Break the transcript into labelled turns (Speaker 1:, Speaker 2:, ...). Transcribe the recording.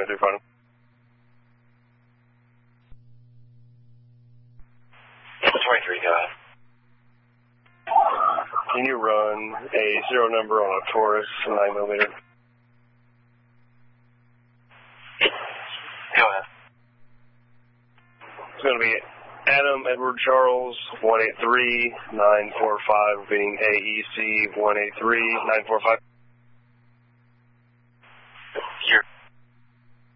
Speaker 1: 23 final.
Speaker 2: The 23, go ahead.
Speaker 1: Can you run a 0 number on a Taurus 9mm?
Speaker 2: Go ahead.
Speaker 1: It's going to be Adam Edward Charles 183-945, being AEC 183-945.